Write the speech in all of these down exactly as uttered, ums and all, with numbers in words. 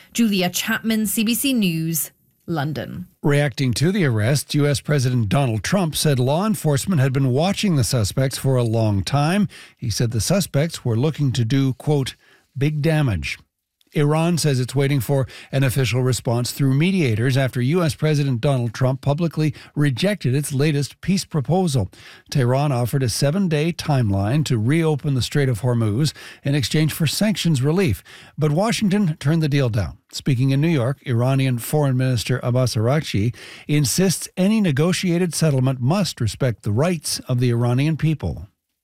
Julia Chapman, C B C News, London. Reacting to the arrest, U S President Donald Trump said law enforcement had been watching the suspects for a long time. He said the suspects were looking to do, quote, big damage. Iran says it's waiting for an official response through mediators after U S President Donald Trump publicly rejected its latest peace proposal. Tehran offered a seven-day timeline to reopen the Strait of Hormuz in exchange for sanctions relief, but Washington turned the deal down. Speaking in New York, Iranian Foreign Minister Abbas Araghchi insists any negotiated settlement must respect the rights of the Iranian people.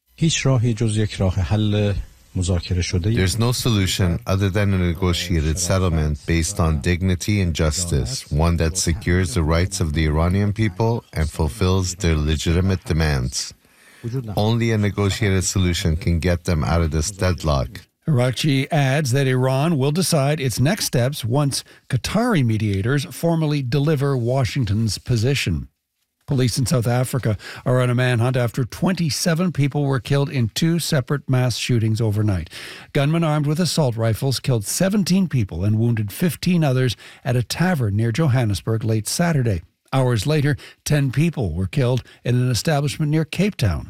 There's no solution other than a negotiated settlement based on dignity and justice, one that secures the rights of the Iranian people and fulfills their legitimate demands. Only a negotiated solution can get them out of this deadlock. Araghchi adds that Iran will decide its next steps once Qatari mediators formally deliver Washington's position. Police in South Africa are on a manhunt after twenty-seven people were killed in two separate mass shootings overnight. Gunmen armed with assault rifles killed seventeen people and wounded fifteen others at a tavern near Johannesburg late Saturday. Hours later, ten people were killed in an establishment near Cape Town.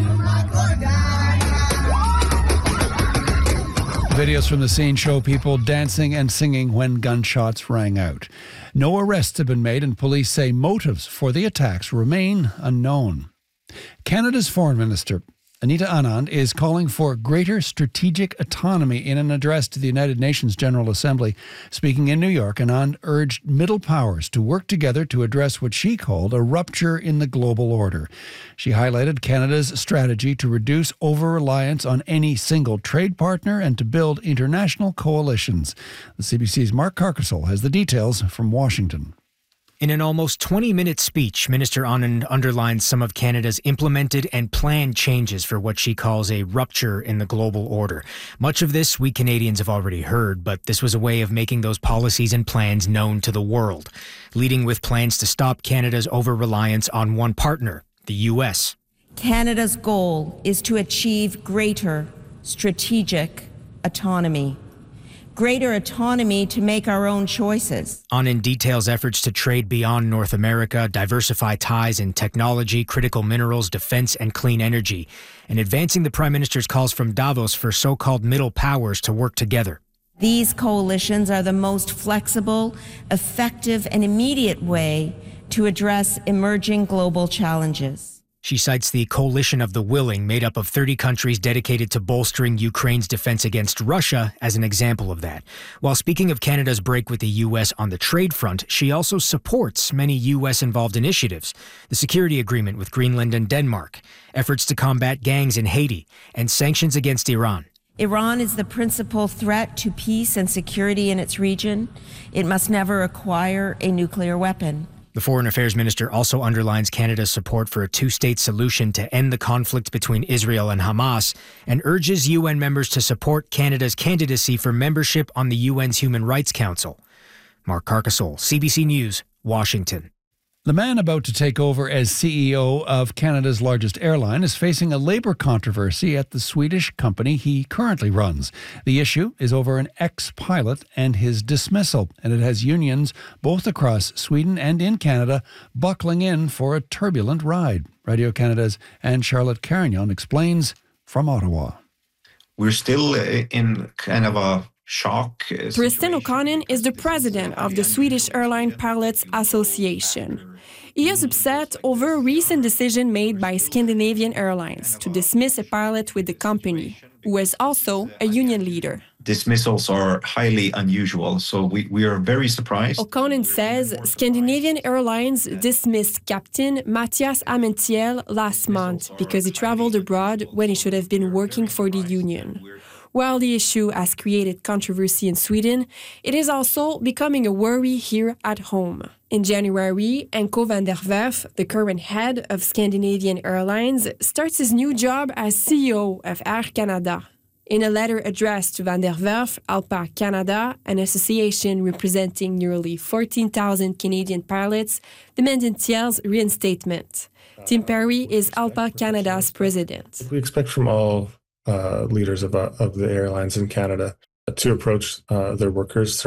Videos from the scene show people dancing and singing when gunshots rang out. No arrests have been made, and police say motives for the attacks remain unknown. Canada's Foreign Minister Anita Anand is calling for greater strategic autonomy in an address to the United Nations General Assembly. Speaking in New York, Anand urged middle powers to work together to address what she called a rupture in the global order. She highlighted Canada's strategy to reduce over-reliance on any single trade partner and to build international coalitions. The C B C's Mark Carcasole has the details from Washington. In an almost twenty-minute speech, Minister Anand underlines some of Canada's implemented and planned changes for what she calls a rupture in the global order. Much of this we Canadians have already heard, but this was a way of making those policies and plans known to the world, leading with plans to stop Canada's over-reliance on one partner, the U S. Canada's goal is to achieve greater strategic autonomy. Greater autonomy to make our own choices. Anand details efforts to trade beyond North America, diversify ties in technology, critical minerals, defense, and clean energy, and advancing the Prime Minister's calls from Davos for so-called middle powers to work together. These coalitions are the most flexible, effective, and immediate way to address emerging global challenges. She cites the Coalition of the Willing, made up of thirty countries dedicated to bolstering Ukraine's defense against Russia, as an example of that. While speaking of Canada's break with the U S on the trade front, she also supports many U S-involved initiatives, the security agreement with Greenland and Denmark, efforts to combat gangs in Haiti, and sanctions against Iran. Iran is the principal threat to peace and security in its region. It must never acquire a nuclear weapon. The Foreign Affairs Minister also underlines Canada's support for a two-state solution to end the conflict between Israel and Hamas and urges U N members to support Canada's candidacy for membership on the U N's Human Rights Council. Mark Carcasole, C B C News, Washington. The man about to take over as C E O of Canada's largest airline is facing a labour controversy at the Swedish company he currently runs. The issue is over an ex-pilot and his dismissal, and it has unions both across Sweden and in Canada buckling in for a turbulent ride. Radio Canada's Anne-Charlotte Carignan explains from Ottawa. We're still in kind of a shock. Tristan O'Connor is the president of the Swedish Airline Pilots Association. He is upset over a recent decision made by Scandinavian Airlines to dismiss a pilot with the company, who is also a union leader. Dismissals are highly unusual, so we, we are very surprised. O'Connor says Scandinavian Airlines dismissed Captain Mathias Amentiel last month because he traveled abroad when he should have been working for the union. While the issue has created controversy in Sweden, it is also becoming a worry here at home. In January, Anko van der Werf, the current head of Scandinavian Airlines, starts his new job as C E O of Air Canada. In a letter addressed to van der Werf, ALPA Canada, an association representing nearly fourteen thousand Canadian pilots, demanded Thiel's reinstatement. Tim Perry is ALPA Canada's president. We expect from all uh, leaders of, uh, of the airlines in Canada to approach uh, their workers